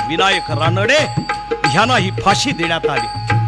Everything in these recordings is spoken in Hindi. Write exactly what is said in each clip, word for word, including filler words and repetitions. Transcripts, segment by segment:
विनायक रानडे यांना ही फाशी देण्यात आली.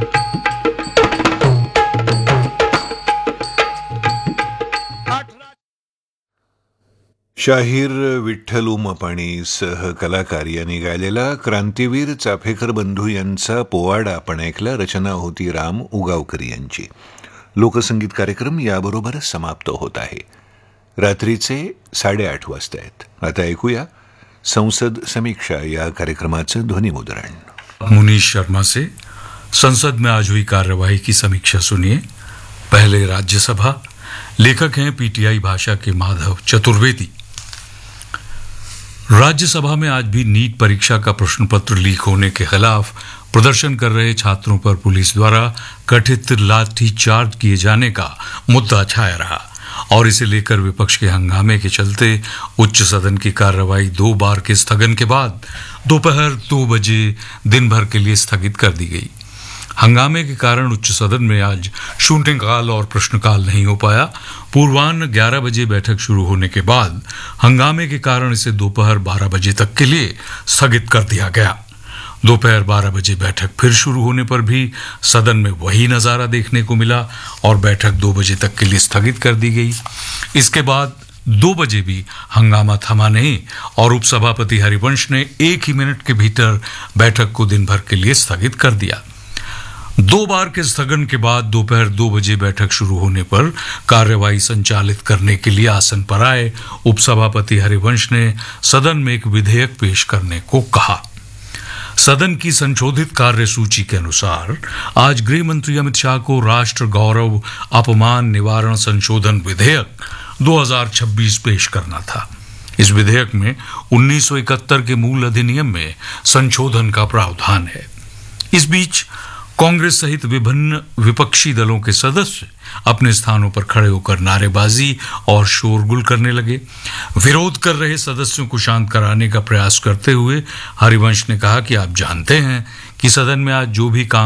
शाहीर विठ्ठल उमपाणी सह कलाकार यांनी गायलेला क्रांतीवीर चाफेकर बंधू यांचा पोवाडा आपण ऐकला. रचना होती राम उगावकर यांची. लोकसंगीत कार्यक्रम याबरोबरच समाप्त होत आहे. रात्रीचे साडेआठ वाजता आहेत. आता ऐकूया संसद समीक्षा या कार्यक्रमाचं ध्वनिमुद्रण. मुनीश शर्मा से संसद में आज हुई कार्यवाही की समीक्षा सुनिए. पहले राज्यसभा. लेखक हैं पीटीआई भाषा के माधव चतुर्वेदी. राज्यसभा में आज भी नीट परीक्षा का प्रश्न पत्र लीक होने के खिलाफ प्रदर्शन कर रहे छात्रों पर पुलिस द्वारा कथित लाठीचार्ज किए जाने का मुद्दा छाया रहा और इसे लेकर विपक्ष के हंगामे के चलते उच्च सदन की कार्रवाई दो बार के स्थगन के बाद दोपहर दो बजे दिन भर के लिए स्थगित कर दी गई. हंगामे के कारण उच्च सदन में आज शून्यकाल और प्रश्नकाल नहीं हो पाया. पूर्वाह्न ग्यारह बजे बैठक शुरू होने के बाद हंगामे के कारण इसे दोपहर बारह बजे तक के लिए स्थगित कर दिया गया. दोपहर बारह बजे बैठक फिर शुरू होने पर भी सदन में वही नजारा देखने को मिला और बैठक दो बजे तक के लिए स्थगित कर दी गई. इसके बाद दो बजे भी हंगामा थमा नहीं और उपसभापति हरिवंश ने एक ही मिनट के भीतर बैठक को दिन भर के लिए स्थगित कर दिया. दो बार के स्थगन के बाद दोपहर दो बजे बैठक शुरू होने पर कार्यवाही संचालित करने के लिए आसन पर आए उपसभापति हरिवंश ने सदन में एक विधेयक पेश करने को कहा. सदन की संशोधित कार्यसूची के अनुसार आज गृह मंत्री अमित शाह को राष्ट्र गौरव अपमान निवारण संशोधन विधेयक दो हज़ार छब्बीस पेश करना था. इस विधेयक में उन्नीस सौ इकहत्तर के मूल अधिनियम में संशोधन का प्रावधान है. इस बीच कांग्रेस सहित विभिन्न विपक्षी दलों के सदस्य अपने स्थानों पर खड़े होकर नारेबाजी और शोरगुल करने लगे. विरोध कर रहे सदस्यों को शांत कराने का प्रयास करते हुए हरिवंश ने कहा कि आप जानते हैं कि सदन में आज जो भी काम